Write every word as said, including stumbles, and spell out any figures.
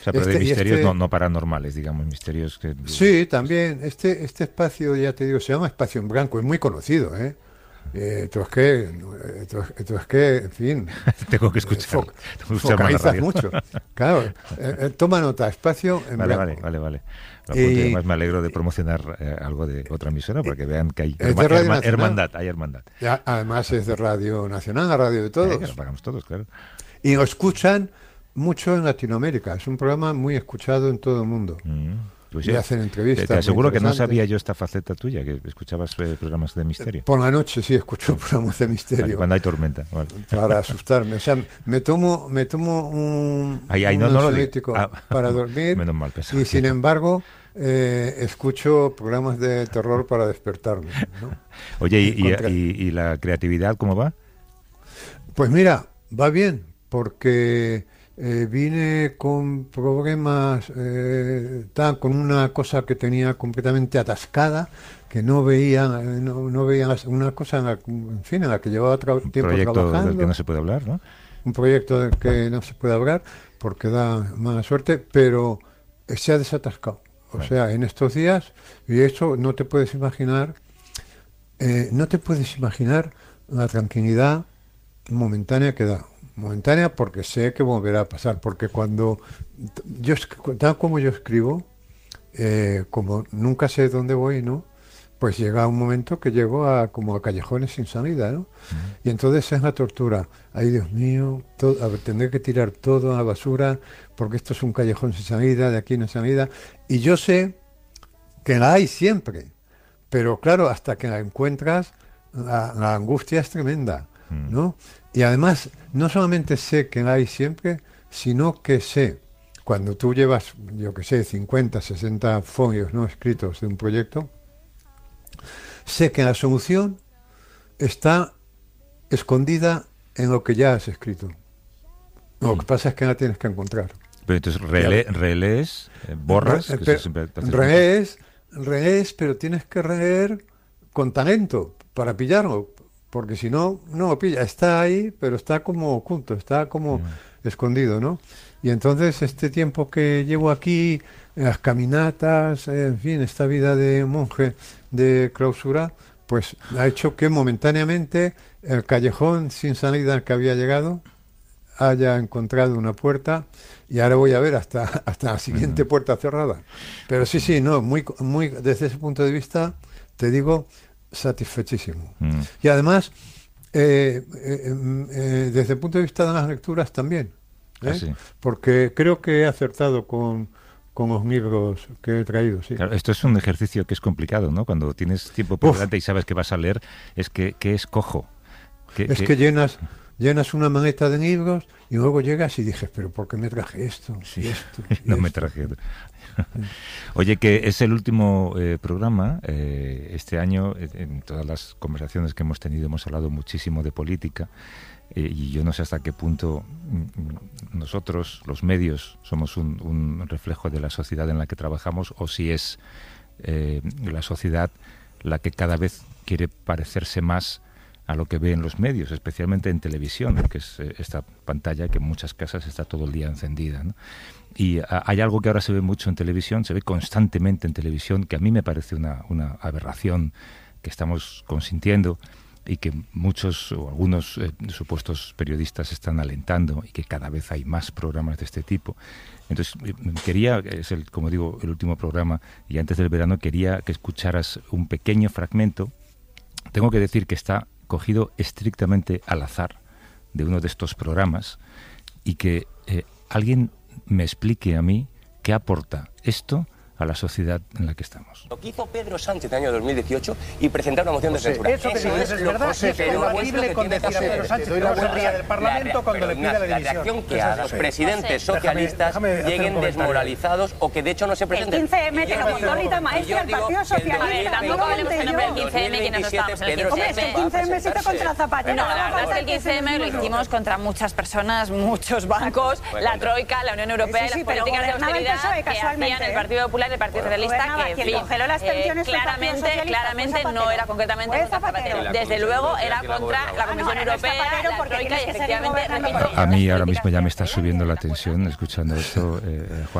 O sea, pero Este- de y misterios este- no, no paranormales, digamos, misterios que... Sí, también. Este, este espacio, ya te digo, se llama Espacio en Blanco, es muy conocido, ¿eh? Eh, Trotské, eh, Tros- Trotské, en fin, Tengo que eh, escuchar. foc- Tengo que escuchar más la focalizas radio. mucho. Claro, eh, eh, toma nota, Espacio en Vale, Blanco. vale, vale, vale. Lo apunto, y Y- además me alegro de promocionar eh, algo de otra emisora para que vean que hay Es de herma- Radio herma- Nacional. hermandad, hay hermandad. Ya, además es de Radio Nacional, la radio de Eh, que lo todos. pagamos todos, claro. Y lo escuchan mucho en Latinoamérica. Es un programa muy escuchado en todo el mundo. Mm. Pues Y sí. hacen Te, entrevistas. te muy aseguro que no interesantes. sabía yo esta faceta tuya, que escuchabas eh, programas de misterio. Por la noche sí escucho programas de Vale, misterio. cuando hay tormenta. Vale. Para asustarme. O sea, me tomo, me tomo un, Ay, ay, un no, no lo ansiolítico digo. Ah, para dormir menos mal, pensaba y que- sin embargo eh, escucho programas de terror para despertarme, ¿no? Oye, ¿y, y- Contra- y- y la creatividad cómo va? Pues mira, va bien, porque eh, vine con problemas, eh, tan- con una cosa que tenía completamente atascada, que no veía, eh, no, no veía una cosa, en la, en fin, en la que llevaba tra- Un tiempo proyecto trabajando. del que no se puede hablar, ¿no? Un proyecto del que no se puede hablar porque da mala suerte, pero se ha desatascado. O Bueno. sea, en estos días, y eso no te puedes imaginar, eh, no te puedes imaginar la tranquilidad momentánea que da. Momentánea porque sé que volverá a pasar, porque cuando yo, esc- tal como yo escribo, eh, como nunca sé dónde voy, ¿no? Pues llega un momento que llego a como a callejones sin salida, ¿no? Y entonces es la tortura. Ay, Dios mío, todo, a ver, tendré que tirar todo a la basura porque esto es un callejón sin salida, de aquí no hay salida. Y yo sé que la hay siempre, pero claro, hasta que la encuentras, la, la angustia es tremenda, ¿no? Y además, no solamente sé que la hay siempre, sino que sé, cuando tú llevas, yo que sé, cincuenta, sesenta folios no escritos de un proyecto, sé que la solución está escondida en lo que ya has escrito. Lo que pasa es que la tienes que encontrar. Pero entonces rele- relees, eh, borras, Re- que pero eso siempre te hace- relees, relees, pero tienes que releer con talento para pillarlo, porque si no, no lo pilla. Está ahí, pero está como oculto, está como Mm. escondido, ¿no? Y entonces este tiempo que llevo aquí, en las caminatas, eh, en fin, esta vida de monje de clausura, pues ha hecho que momentáneamente el callejón sin salida al que había llegado haya encontrado una puerta y ahora voy a ver hasta, hasta la siguiente puerta cerrada. Pero sí, sí, no, muy, muy, desde ese punto de vista, te digo, satisfechísimo. Mm. Y además, eh, eh, eh, desde el punto de vista de las lecturas también, ¿eh? Ah, sí. Porque creo que he acertado con, con los libros que he traído, sí. Claro, esto es un ejercicio que es complicado, ¿no? Cuando tienes tiempo por Uf. delante y sabes que vas a leer, es que, que escojo. Que, Es que llenas, llenas una maleta de libros y luego llegas y dices, pero ¿por qué me traje esto? Sí, Y esto, y no me esto? traje. Oye, que es el último eh, programa. Eh, este año, eh, en todas las conversaciones que hemos tenido, hemos hablado muchísimo de política. Eh, y yo no sé hasta qué punto mm, nosotros, los medios, somos un, un reflejo de la sociedad en la que trabajamos, o si es eh, la sociedad la que cada vez quiere parecerse más a lo que ve en los medios, especialmente en televisión, que es eh, esta pantalla que en muchas casas está todo el día encendida, ¿no? Y a, hay algo que ahora se ve mucho en televisión, se ve constantemente en televisión, que a mí me parece una, una aberración que estamos consintiendo y que muchos o algunos eh, supuestos periodistas están alentando, y que cada vez hay más programas de este tipo. Entonces, eh, quería, es el, como digo, el último programa, y antes del verano quería que escucharas un pequeño fragmento. Tengo que decir que está cogido estrictamente al azar de uno de estos programas, y que eh, alguien me explique a mí qué aporta esto a la sociedad en la que estamos. Lo que hizo Pedro Sánchez en el año dos mil dieciocho y presentar una moción de José, censura. eso que dices es lo- verdad, José, y es pero compatible es lo con que tiene decir a que Pedro hacer. Sánchez Te doy que no la se ría vuelta. del Parlamento La- cuando le pero pide la La dimisión. reacción que José, a los José, presidentes José, socialistas déjame- déjame hacer lleguen un comentario. desmoralizados o que de hecho no se El presenten. quince eme Y te yo lo digo- montó Rita y Maestre yo al digo Partido que el Socialista. dos mil No Tampoco hablemos monté en yo. nombre del quince eme, que no estábamos en el Pedro Hombre, es que el quince eme se hizo contra Zapatero. No, la verdad es que el quince eme lo hicimos contra muchas personas, muchos bancos, la Troika, la Unión Europea Sí, y sí, las pero políticas de gobernaba el austeridad P S O E que casualmente, hacían el ¿eh? Partido Popular del Partido Socialista, Gobernaba que en quien fin, congeló las pensiones fue el Partido claramente, Socialista, claramente fue no Zapatero. era concretamente Fue contra Zapatero. Zapatero. Desde luego era contra la Comisión Ah, no, Europea, Zapatero, la porque Troika y tienes que seguir efectivamente, gobernando repito, con A mí las ahora mismo ya me políticas está de subiendo la Zapatero. tensión escuchando esto, eh, Juan.